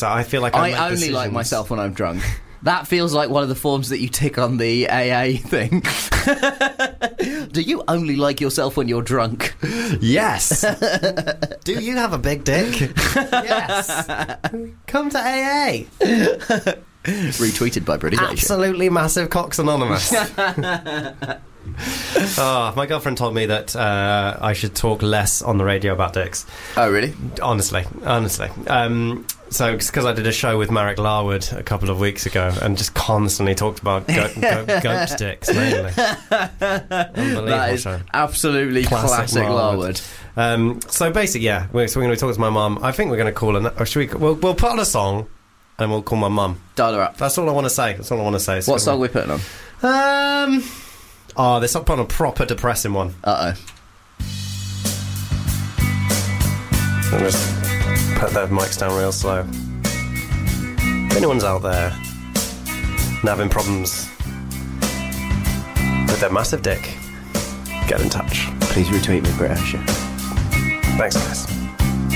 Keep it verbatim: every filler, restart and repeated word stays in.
so I feel like I, I make only decisions. like myself when I'm drunk. That feels like one of the forms that you tick on the A A thing. Do you only like yourself when you're drunk? Yes. Do you have a big dick? Yes. Come to A A. Retweeted by British Asia. Absolutely massive cocks anonymous. Oh, my girlfriend told me that uh, I should talk less on the radio about dicks. Oh, really? Honestly, honestly. Um, so, because I did a show with Marek Larwood a couple of weeks ago and just constantly talked about go- go- goat dicks, mainly. Unbelievable That is show. absolutely classic, Classic Larwood. Um, so basically, yeah, we're, so we're going to talk to my mum. I think we're going to call her. Or should we? We'll, we'll put on a song and we'll call my mum. Dial her up. That's all I want to say. That's all I want to say. What song are we putting on? Um. Oh, this I'll put on a proper depressing one. Uh oh. I'll just put the mics down real slow. If anyone's out there and having problems with their massive dick, get in touch. Please retweet me, British Asia. Thanks, guys.